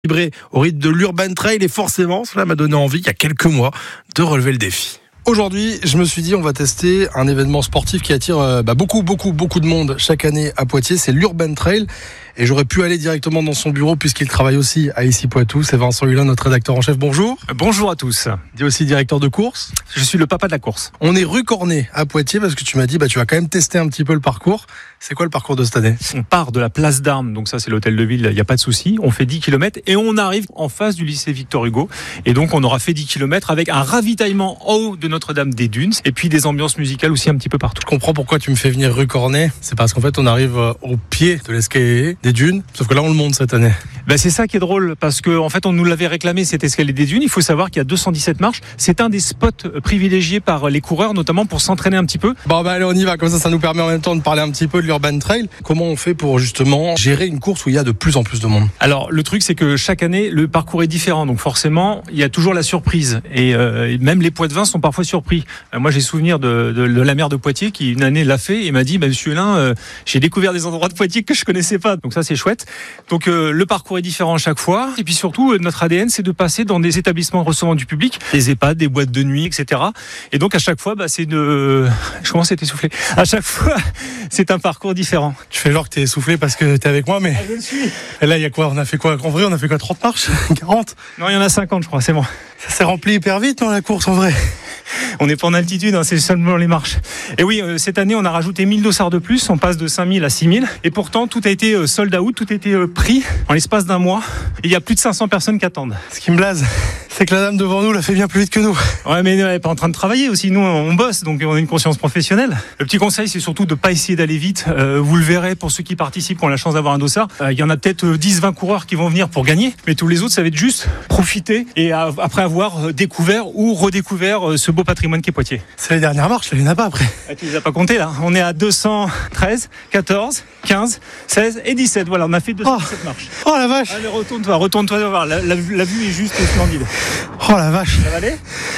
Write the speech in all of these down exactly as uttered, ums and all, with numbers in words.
Vibré au rythme de l'Urban Trail et forcément cela m'a donné envie il y a quelques mois de relever le défi. Aujourd'hui, je me suis dit on va tester un événement sportif qui attire euh, bah, beaucoup, beaucoup, beaucoup de monde chaque année à Poitiers, c'est l'Urban Trail. Et j'aurais pu aller directement dans son bureau puisqu'il travaille aussi à Ici Poitou. C'est Vincent Hulin, notre rédacteur en chef. Bonjour. Bonjour à tous. Il est aussi directeur de course. Je suis le papa de la course. On est rue Cornet à Poitiers parce que tu m'as dit bah tu vas quand même tester un petit peu le parcours. C'est quoi le parcours de cette année ? On part de la place d'Armes, donc ça c'est l'hôtel de ville, il n'y a pas de souci. On fait dix kilomètres et on arrive en face du lycée Victor Hugo. Et donc on aura fait dix kilomètres avec un ravitaillement en haut de Notre-Dame des Dunes et puis des ambiances musicales aussi un petit peu partout. Je comprends pourquoi tu me fais venir rue Cornet. C'est parce qu'en fait on arrive au pied de l'escalier des dunes. Sauf que là on le monte cette année. Ben c'est ça qui est drôle parce qu'en en fait on nous l'avait réclamé cet escalier des dunes. Il faut savoir qu'il y a deux cent dix-sept marches. C'est un des spots privilégiés par les coureurs, notamment pour s'entraîner un petit peu. Bon bah allez on y va, comme ça ça nous permet en même temps de parler un petit peu de l'Urban Trail. Comment on fait pour justement gérer une course où il y a de plus en plus de monde ? Alors le truc c'est que chaque année le parcours est différent, donc forcément il y a toujours la surprise et euh, même les Poitevins sont parfois surpris. Euh, moi j'ai souvenir de, de, de la maire de Poitiers qui une année l'a fait et m'a dit bah, Monsieur Hulin, euh, j'ai découvert des endroits de Poitiers que je connaissais pas, donc ça c'est chouette. Donc euh, le parcours est différent à chaque fois et puis surtout euh, notre A D N c'est de passer dans des établissements recevant du public, des EHPAD, des boîtes de nuit, et cetera. Et donc à chaque fois bah, c'est de, je commence à être essoufflé. À chaque fois c'est un parcours différent. Tu fais genre que t'es essoufflé parce que t'es avec moi, mais. Ah, je le suis. Et là, il y a quoi ? On a fait quoi ? En vrai, on a fait quoi ? trente marches ? quarante ? Non, il y en a cinquante, je crois, c'est bon. Ça s'est rempli hyper vite, non, la course, en vrai ? On n'est pas en altitude, hein, c'est seulement les marches. Et oui, euh, cette année, on a rajouté mille dossards de plus. On passe de cinq mille à six mille. Et pourtant, tout a été euh, sold out, tout a été euh, pris en l'espace d'un mois. Et il y a plus de cinq cents personnes qui attendent. Ce qui me blase, c'est que la dame devant nous l'a fait bien plus vite que nous. Ouais, mais elle n'est pas en train de travailler aussi. Nous, on bosse, donc on a une conscience professionnelle. Le petit conseil, c'est surtout de ne pas essayer d'aller vite. Euh, vous le verrez pour ceux qui participent, qui ont la chance d'avoir un dossard. Euh, il y en a peut-être dix vingt coureurs qui vont venir pour gagner. Mais tous les autres, ça va être juste profiter et à, après avoir découvert ou redécouvert euh, ce beau patrimoine qui est Poitiers. C'est les dernières marches, il n'y en a pas après. Ah, tu les as pas comptés là. On est à deux cent treize, quatorze, quinze, seize et dix-sept. Voilà, on a fait deux cent dix-sept oh. marches. Oh la vache. Allez, retourne-toi, retourne-toi voir. La, la, la vue est juste splendide. Oh la vache. Ça va aller ?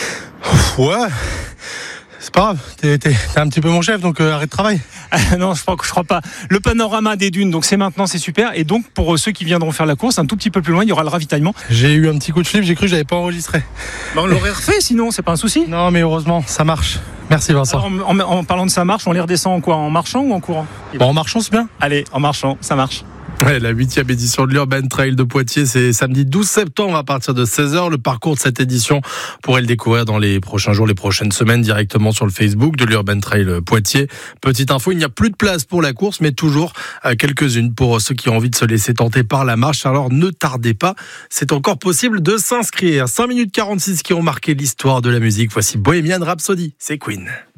Ouais. C'est pas grave, t'es, t'es, t'es un petit peu mon chef, donc euh, arrête de travail. Ah, non, je crois, je crois pas. Le panorama des dunes, donc c'est maintenant, c'est super. Et donc, pour ceux qui viendront faire la course, un tout petit peu plus loin, il y aura le ravitaillement. J'ai eu un petit coup de flip, j'ai cru que j'avais pas enregistré. Bah, on l'aurait refait, sinon, c'est pas un souci. Non, mais heureusement, ça marche. Merci Vincent. Alors, en, en, en parlant de ça marche, on les redescend en quoi ? En marchant ou en courant ? Bon, en marchant, c'est bien. Allez, en marchant, ça marche. Ouais, la huitième édition de l'Urban Trail de Poitiers, c'est samedi douze septembre à partir de seize heures. Le parcours de cette édition, vous pourrez le découvrir dans les prochains jours, les prochaines semaines, directement sur le Facebook de l'Urban Trail Poitiers. Petite info, il n'y a plus de place pour la course, mais toujours quelques-unes pour ceux qui ont envie de se laisser tenter par la marche. Alors ne tardez pas, c'est encore possible de s'inscrire. cinq minutes quarante-six qui ont marqué l'histoire de la musique. Voici Bohemian Rhapsody, c'est Queen.